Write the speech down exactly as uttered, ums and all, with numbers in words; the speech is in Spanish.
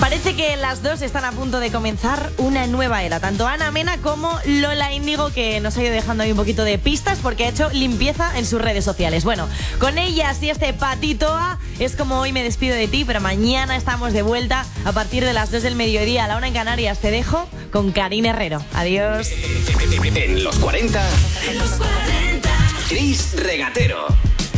Parece que las dos están a punto de comenzar una nueva era, tanto Ana Mena como Lola Índigo, que nos ha ido dejando ahí un poquito de pistas porque ha hecho limpieza en sus redes sociales. Bueno, con ellas y este patitoa es como hoy me despido de ti, pero mañana estamos de vuelta a partir de las dos del mediodía, a la una en Canarias. Te dejo con Karina Herrero. Adiós. En los cuarenta, En los cuarenta, Chris Regatero.